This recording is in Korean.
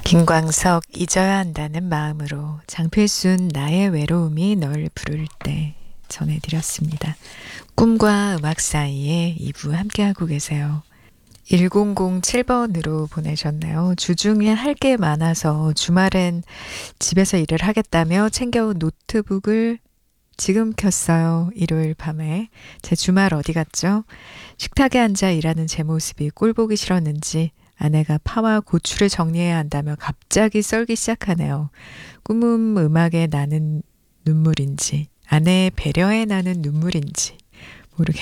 김광석 잊어야 한다는 마음으로 장필순 나의 외로움이 널 부를 때 전해드렸습니다. 꿈과 음악 사이에 2부 함께하고 계세요. 1007번으로 보내셨나요? 주중에 할 게 많아서 주말엔 집에서 일을 하겠다며 챙겨온 노트북을 지금 켰어요. 일요일 밤에. 제 주말 어디 갔죠? 식탁에 앉아 일하는 제 모습이 꼴보기 싫었는지 아내가 파와 고추를 정리해야 한다며 갑자기 썰기 시작하네요. 꿈은 음악에 나는 눈물인지 아내의 배려에 나는 눈물인지